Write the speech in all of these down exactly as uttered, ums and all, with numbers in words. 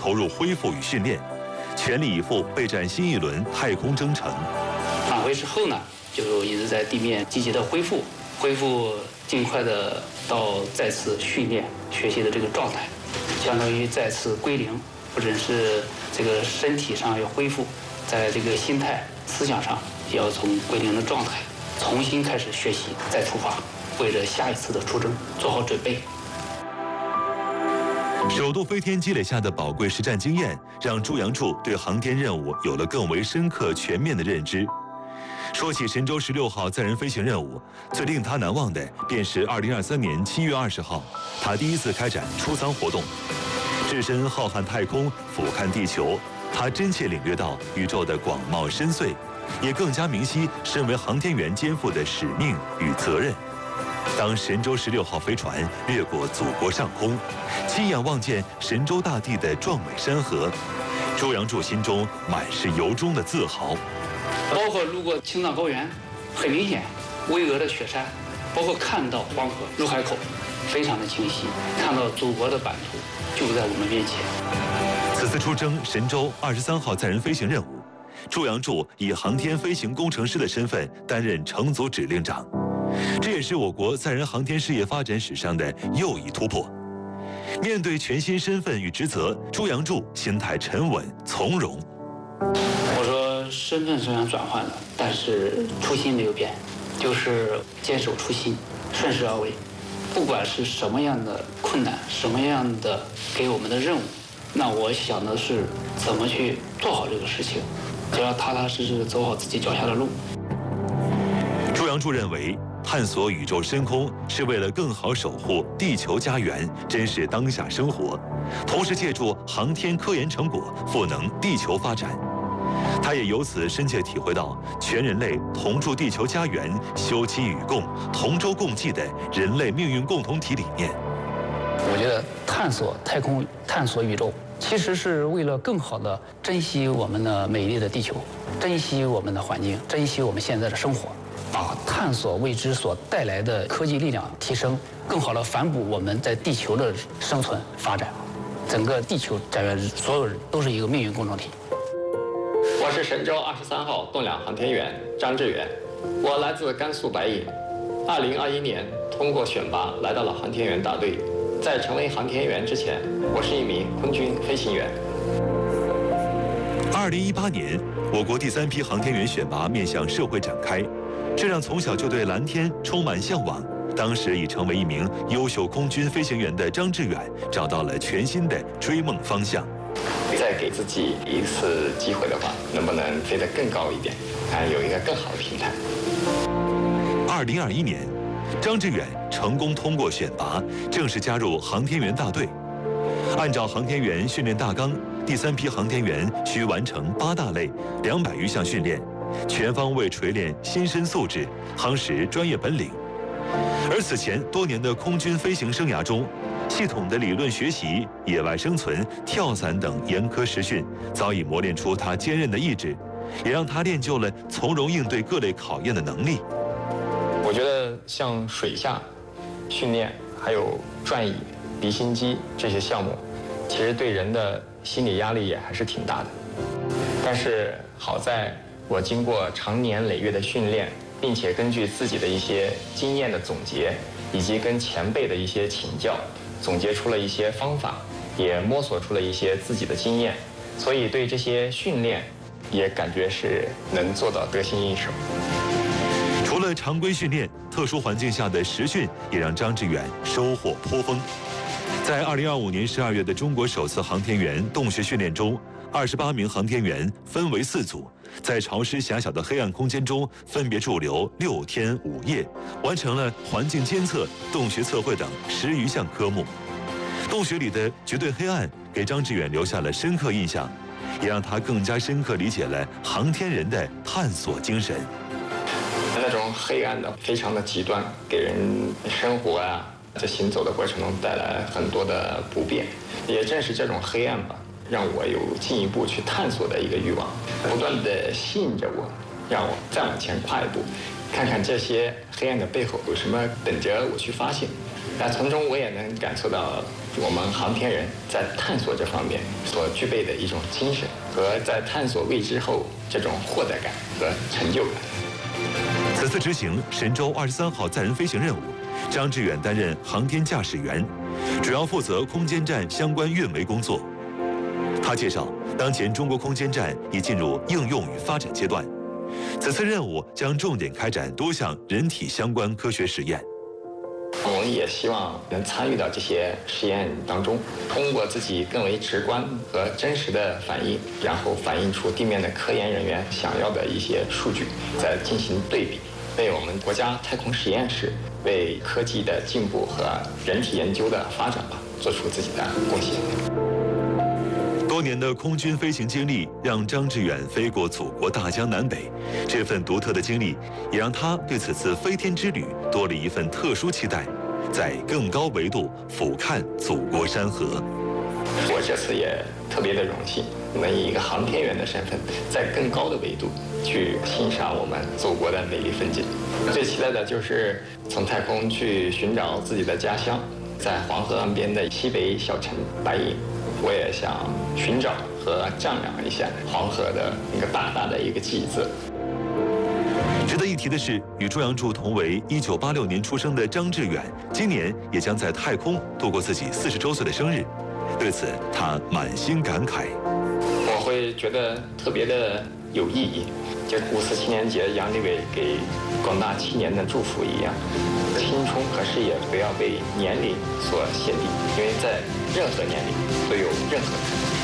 投入恢复与训练，全力以赴备战新一轮太空征程。 返回之后呢，就一直在地面积极的恢复，恢复尽快的到再次训练学习的这个状态，相当于再次归零，不只是这个身体上要恢复，在这个心态、思想上也要从归零的状态重新开始学习，再出发，为着下一次的出征做好准备。 首度飞天积累下的宝贵实战经验，让朱杨柱对航天任务有了更为深刻、全面的认知。说起神舟十六号载人飞行任务，最令他难忘的便是二零二三年七月二十号，他第一次开展出舱活动。置身浩瀚太空，俯瞰地球，他真切领略到宇宙的广袤深邃，也更加明晰身为航天员肩负的使命与责任。当神舟十六号飞船掠过祖国上空，亲眼望见神州大地的壮美山河，朱杨柱心中满是由衷的自豪。 包括路过青藏高原，很明显，巍峨的雪山，包括看到黄河入海口，非常的清晰，看到祖国的版图就在我们面前。 此次出征神舟二十三号载人飞行任务，朱杨柱以航天飞行工程师的身份担任乘组指令长，这也是我国载人航天事业发展史上的又一突破。面对全新身份与职责，朱杨柱心态沉稳从容。 我说身份虽然转换了，但是初心没有变，就是坚守初心，顺势而为。不管是什么样的困难，什么样的给我们的任务，那我想的是怎么去做好这个事情，只要踏踏实实走好自己脚下的路。 朱杨柱认为，探索宇宙深空是为了更好守护地球家园，珍视当下生活，同时借助航天科研成果赋能地球发展。他也由此深切体会到全人类同筑地球家园、休戚与共、同舟共济的人类命运共同体理念。 我觉得探索太空、探索宇宙，其实是为了更好地珍惜我们的美丽的地球，珍惜我们的环境，珍惜我们现在的生活，把探索未知所带来的科技力量提升，更好地反哺我们在地球的生存发展。整个地球家园，所有人都是一个命运共同体。 我是神舟二十三号动两航天员张志远，我来自甘肃白银。二零二一年通过选拔来到了航天员大队。在成为航天员之前，我是一名空军飞行员。 二零一八年，我国第三批航天员选拔面向社会展开，这让从小就对蓝天充满向往，当时已成为一名优秀空军飞行员的张志远找到了全新的追梦方向。 再给自己一次机会的话，能不能飞得更高一点，还有一个更好的平台。 二零二一年，张志远成功通过选拔，正式加入航天员大队。按照航天员训练大纲，第三批航天员需完成八大类、两百余项训练，全方位锤炼心身素质，夯实专业本领。而此前多年的空军飞行生涯中，系统的理论学习、野外生存、跳伞等严苛实训，早已磨练出他坚韧的意志，也让他练就了从容应对各类考验的能力。 我觉得像水下训练，还有转椅、离心机这些项目，其实对人的心理压力也还是挺大的。但是好在我经过长年累月的训练，并且根据自己的一些经验的总结，以及跟前辈的一些请教，总结出了一些方法，也摸索出了一些自己的经验，所以对这些训练也感觉是能做到得心应手。 除了常规训练，特殊环境下的实训也让张志远收获颇丰。在二零二五年十二月的中国首次航天员洞穴训练中，二十八名航天员分为四组，在潮湿狭小的黑暗空间中分别驻留六天五夜，完成了环境监测、洞穴测绘等十余项科目。洞穴里的绝对黑暗给张志远留下了深刻印象，也让他更加深刻理解了航天人的探索精神。 那种黑暗的非常的极端，给人生活啊在行走的过程中带来很多的不便。也正是这种黑暗吧，让我有进一步去探索的一个欲望，不断的吸引着我，让我再往前跨一步，看看这些黑暗的背后有什么等着我去发现。那从中我也能感受到我们航天人在探索这方面所具备的一种精神和在探索未知后这种获得感和成就感。 此次执行神舟二十三号载人飞行任务，张志远担任航天驾驶员，主要负责空间站相关运维工作。他介绍，当前中国空间站已进入应用与发展阶段，此次任务将重点开展多项人体相关科学实验。 我们也希望能参与到这些实验当中，通过自己更为直观和真实的反应，然后反映出地面的科研人员想要的一些数据，再进行对比，为我们国家太空实验室为科技的进步和人体研究的发展吧，做出自己的贡献。 多年的空军飞行经历让张志远飞过祖国大江南北，这份独特的经历也让他对此次飞天之旅多了一份特殊期待，在更高维度俯瞰祖国山河。 我这次也特别的荣幸，能以一个航天员的身份，在更高的维度去欣赏我们祖国的美丽风景。最期待的就是从太空去寻找自己的家乡，在黄河岸边的西北小城白银。我也想寻找和丈量一下黄河的一个大大的一个记字。 值得一提的是，与朱杨柱同为一九八六年出生的张志远，今年也将在太空度过自己四十周岁的生日。对此，他满心感慨。 我会觉得特别的有意义，就五四青年节杨利伟给广大青年的祝福一样，青春和事业不要被年龄所限定，因为在任何年龄都有任何可能。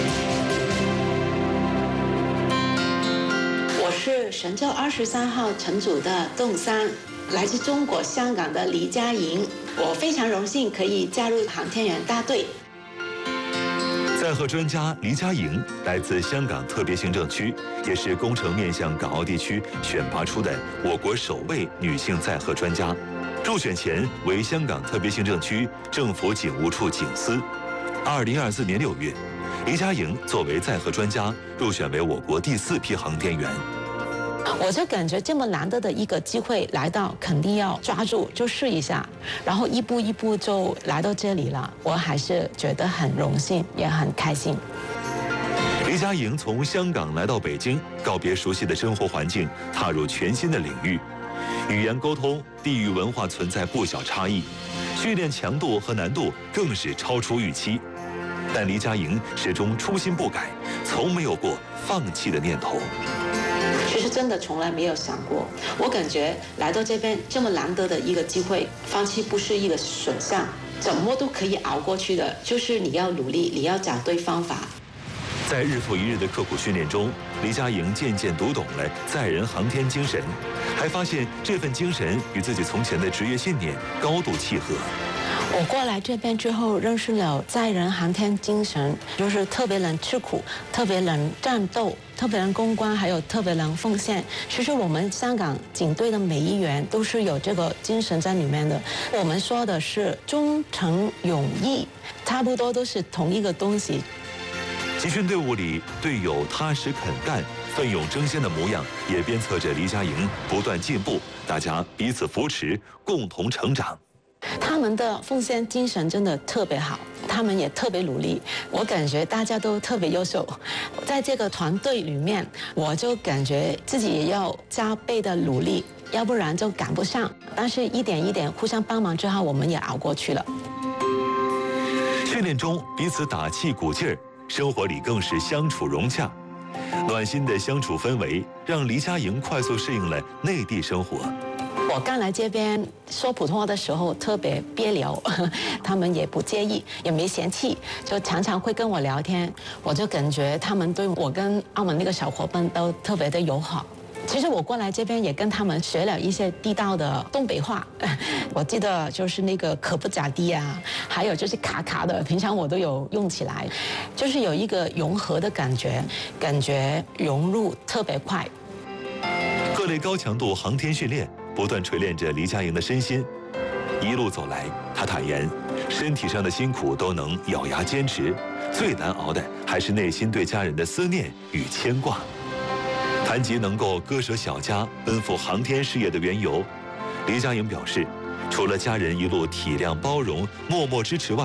我是神舟二十三号乘组的邓三，来自中国香港的黎佳莹，我非常荣幸可以加入航天员大队。 载荷专家黎佳莹来自香港特别行政区，也是工程面向港澳地区选拔出的我国首位女性载荷专家。入选前为香港特别行政区政府警务处警司。二零二四年六月，黎佳莹作为载荷专家入选为我国第四批航天员。 我就感觉这么难得的一个机会来到，肯定要抓住，就试一下，然后一步一步就来到这里了。我还是觉得很荣幸，也很开心。 黎佳莹从香港来到北京，告别熟悉的生活环境，踏入全新的领域。语言沟通、地域文化存在不小差异，训练强度和难度更是超出预期。但黎佳莹始终初心不改，从没有过放弃的念头。 其实真的从来没有想过，我感觉来到这边这么难得的一个机会，放弃不是一个选项，怎么都可以熬过去的，就是你要努力，你要找对方法。 在日复一日的刻苦训练中，黎佳莹渐渐读懂了载人航天精神，还发现这份精神与自己从前的职业信念高度契合。 我过来这边之后，认识了载人航天精神，就是特别能吃苦，特别能战斗，特别能攻关，还有特别能奉献。其实我们香港警队的每一员都是有这个精神在里面的。我们说的是忠诚勇毅，差不多都是同一个东西。 集训队伍里，队友踏实肯干、奋勇争先的模样，也鞭策着黎佳莹不断进步。大家彼此扶持，共同成长。 他们的奉献精神真的特别好，他们也特别努力，我感觉大家都特别优秀。在这个团队里面，我就感觉自己也要加倍的努力，要不然就赶不上。但是一点一点互相帮忙之后，我们也熬过去了。 训练中彼此打气鼓劲儿，生活里更是相处融洽。暖心的相处氛围让黎佳莹快速适应了内地生活。 我刚来这边说普通话的时候特别别扭，他们也不介意，也没嫌弃，就常常会跟我聊天。我就感觉他们对我跟澳门那个小伙伴都特别的友好。其实我过来这边也跟他们学了一些地道的东北话，我记得就是那个可不咋地啊，还有就是卡卡的，平常我都有用起来，就是有一个融合的感觉，感觉融入特别快。 各类高强度航天训练不断锤炼着黎佳莹的身心。一路走来，她坦言，身体上的辛苦都能咬牙坚持，最难熬的还是内心对家人的思念与牵挂。谈及能够割舍小家奔赴航天事业的缘由，黎佳莹表示，除了家人一路体谅包容、默默支持外，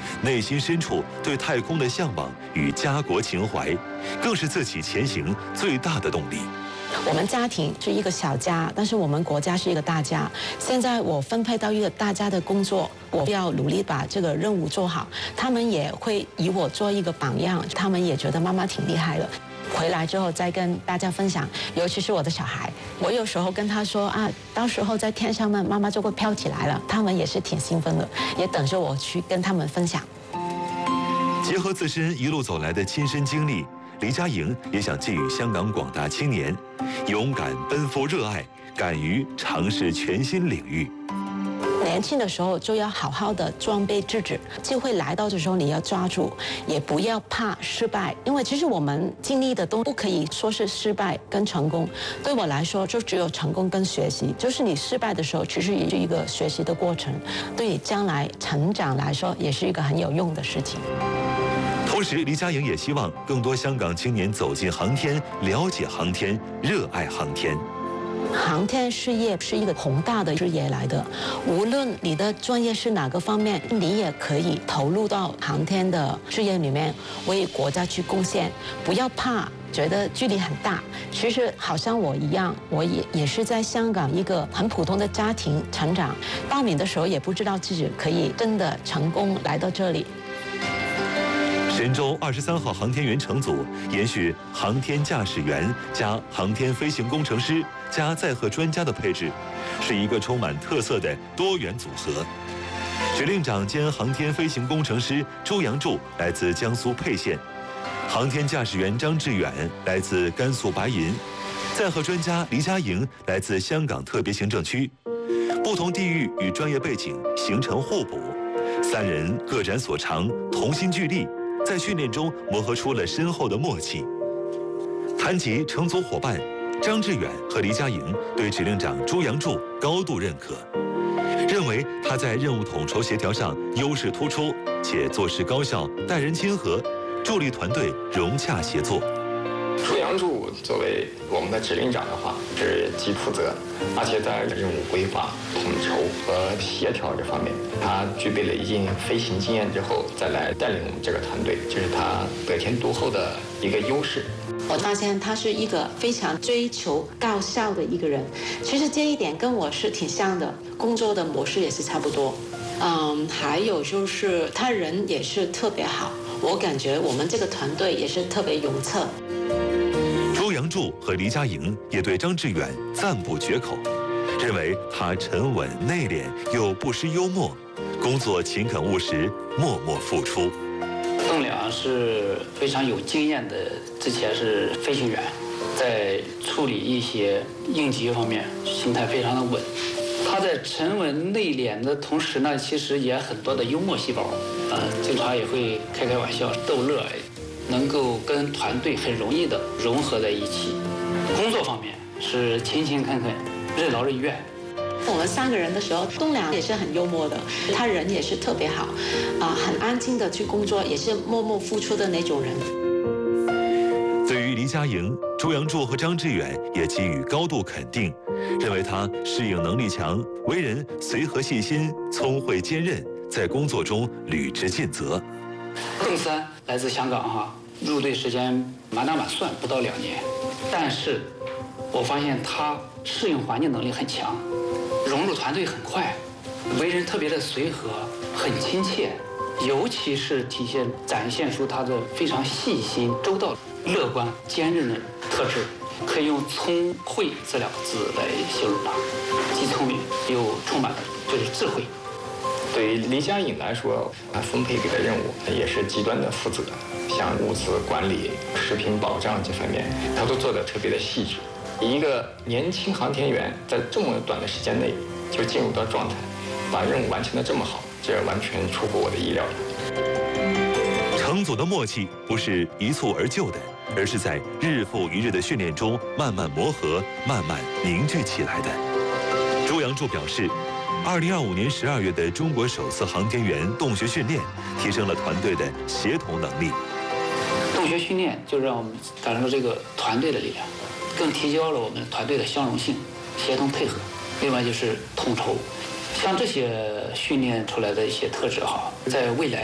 内心深处对太空的向往与家国情怀，更是自己前行最大的动力。 我们家庭是一个小家，但是我们国家是一个大家。现在我分配到一个大家的工作，我要努力把这个任务做好。他们也会以我做一个榜样，他们也觉得妈妈挺厉害的。回来之后再跟大家分享，尤其是我的小孩，我有时候跟他说啊，到时候在天上面妈妈就会飘起来了，他们也是挺兴奋的，也等着我去跟他们分享。 结合自身一路走来的亲身经历，黎佳莹也想寄予香港广大青年：勇敢奔赴热爱，敢于尝试全新领域。 年轻的时候就要好好的装备自己，机会来到的时候你要抓住，也不要怕失败，因为其实我们经历的都不可以说是失败跟成功，对我来说就只有成功跟学习，就是你失败的时候其实也是一个学习的过程，对你将来成长来说也是一个很有用的事情。 同时，黎佳莹也希望更多香港青年走进航天，了解航天，热爱航天。 航天事业是一个宏大的事业来的，无论你的专业是哪个方面，你也可以投入到航天的事业里面，为国家去贡献。不要怕，觉得距离很大。其实好像我一样，我也也是在香港一个很普通的家庭成长，报名的时候也不知道自己可以真的成功来到这里。 神舟二十三号航天员乘组延续航天驾驶员加航天飞行工程师加载荷专家的配置，是一个充满特色的多元组合。指令长兼航天飞行工程师周阳柱来自江苏沛县，航天驾驶员张志远来自甘肃白银，载荷专家黎佳莹来自香港特别行政区。不同地域与专业背景形成互补，三人各展所长，同心聚力。在训练中磨合出了深厚的默契。谈及乘组伙伴，张志远和黎佳莹对指令长朱阳柱高度认可，认为他在任务统筹协调上优势突出，且做事高效、待人亲和，助力团队融洽协作。 朱阳柱作为我们的指令长的话，是既负责，而且在任务规划、统筹和协调这方面，他具备了一定飞行经验之后，再来带领我们这个团队，这是他得天独厚的一个优势。 我发现他是一个非常追求高效的一个人，其实这一点跟我是挺像的，工作的模式也是差不多。嗯，还有就是他人也是特别好，我感觉我们这个团队也是特别融洽。 周阳柱和黎佳莹也对张志远赞不绝口，认为他沉稳内敛又不失幽默，工作勤恳务实，默默付出。 栋梁是非常有经验的，之前是飞行员，在处理一些应急方面心态非常的稳。他在沉稳内敛的同时呢，其实也很多的幽默细胞，呃，经常也会开开玩笑逗乐，能够跟团队很容易的融合在一起。工作方面是勤勤恳恳，任劳任怨。 我们三个人的时候，栋梁也是很幽默的，他人也是特别好，啊、呃，很安静的去工作，也是默默付出的那种人。 对于黎佳莹、朱阳柱和张志远也给予高度肯定，认为他适应能力强，为人随和细心、聪慧坚韧，在工作中履职尽责。 邓三来自香港哈，入队时间满打满算不到两年，但是我发现他适应环境能力很强，融入团队很快，为人特别的随和，很亲切，尤其是体现展现出他的非常细心、周到、乐观、坚韧的特质，可以用聪慧这两个字来形容他，既聪明又充满了就是智慧。 对于黎佳颖来说，他分配给的任务也是极端的负责，像物资管理、食品保障这方面，他都做得特别的细致。一个年轻航天员在这么短的时间内就进入到状态，把任务完成得这么好，这完全出乎我的意料了。 乘组的默契不是一蹴而就的，而是在日复一日的训练中慢慢磨合、慢慢凝聚起来的。朱阳柱表示，二零二五年十二月的中国首次航天员洞穴训练，提升了团队的协同能力。 洞穴训练就让我们感受到这个团队的力量，更提高了我们团队的相容性、协同配合。另外就是统筹，像这些训练出来的一些特质哈，在未来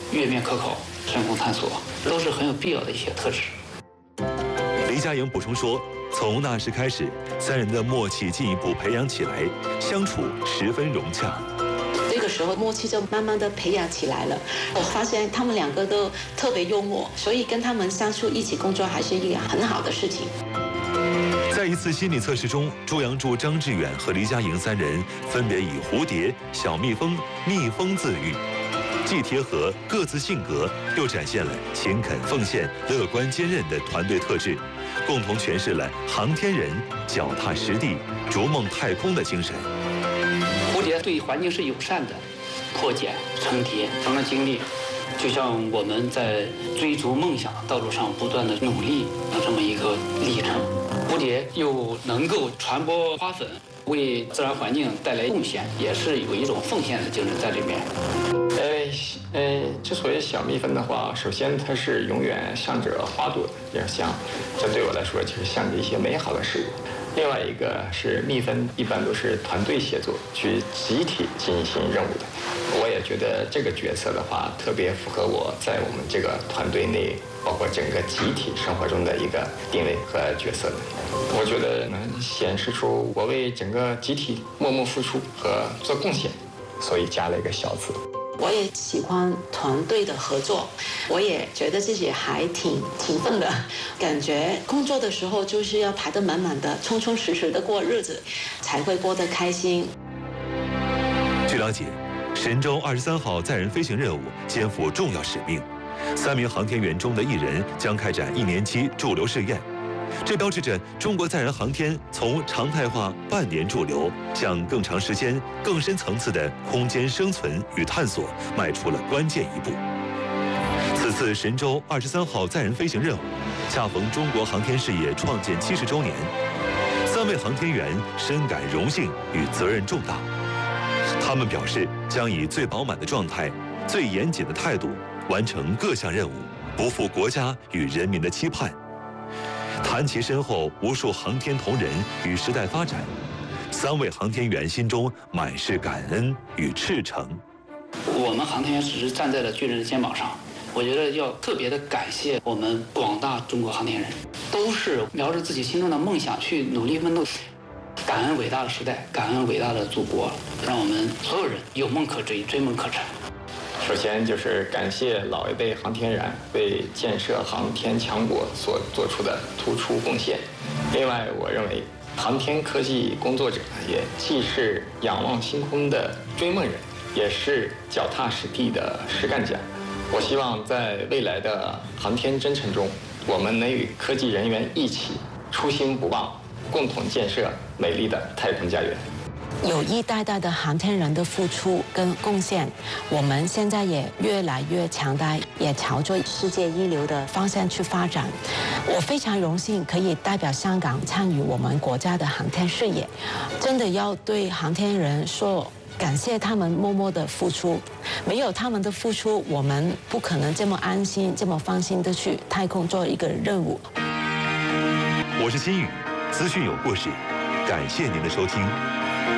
月面科考、深空探索，都是很有必要的一些特质。 黎佳莹补充说，从那时开始，三人的默契进一步培养起来，相处十分融洽。 这个时候默契就慢慢的培养起来了。我发现他们两个都特别幽默，所以跟他们相处一起工作还是一个很好的事情。 在一次心理测试中，朱阳柱、张志远和黎佳莹三人分别以蝴蝶、小蜜蜂、蜜蜂自喻，既贴合各自性格，又展现了勤恳奉献、乐观坚韧的团队特质，共同诠释了航天人脚踏实地、逐梦太空的精神。 蝴蝶对环境是友善的，破茧成蝶，他们经历就像我们在追逐梦想道路上不断的努力的这么一个历程。蝴蝶又能够传播花粉，为自然环境带来贡献，也是有一种奉献的精神在里面。 呃呃，之所以小蜜蜂的话，首先它是永远向着花朵这样香，这对我来说就是向着一些美好的事物。另外一个是蜜蜂一般都是团队协作，去集体进行任务的。我也觉得这个角色的话，特别符合我在我们这个团队内，包括整个集体生活中的一个定位和角色的。我觉得能显示出我为整个集体默默付出和做贡献，所以加了一个小字。 我也喜欢团队的合作，我也觉得自己还挺勤奋的，感觉工作的时候就是要排得满满的，充充实实的过日子，才会过得开心。 据了解，神舟二十三号载人飞行任务肩负重要使命，三名航天员中的一人将开展一年期驻留试验。这标志着中国载人航天从常态化半年驻留向更长时间、更深层次的空间生存与探索迈出了关键一步。此次神舟二十三号载人飞行任务，恰逢中国航天事业创建七十周年，三位航天员深感荣幸与责任重大。他们表示，将以最饱满的状态、最严谨的态度完成各项任务，不负国家与人民的期盼。谈其身后无数航天同仁与时代发展，三位航天员心中满是感恩与赤诚。 我们航天员只是站在了巨人的肩膀上，我觉得要特别的感谢我们广大中国航天人，都是瞄着自己心中的梦想去努力奋斗。感恩伟大的时代，感恩伟大的祖国，让我们所有人有梦可追，追梦可成。 首先就是感谢老一辈航天员为建设航天强国所做出的突出贡献。另外，我认为航天科技工作者也既是仰望星空的追梦人，也是脚踏实地的实干家。我希望在未来的航天征程中，我们能与科技人员一起初心不忘，共同建设美丽的太空家园。 有一代代的航天人的付出跟贡献，我们现在也越来越强大，也朝着世界一流的方向去发展。我非常荣幸可以代表香港参与我们国家的航天事业，真的要对航天人说感谢他们默默的付出，没有他们的付出，我们不可能这么安心、这么放心的去太空做一个任务。 我是新宇，资讯有故事，感谢您的收听。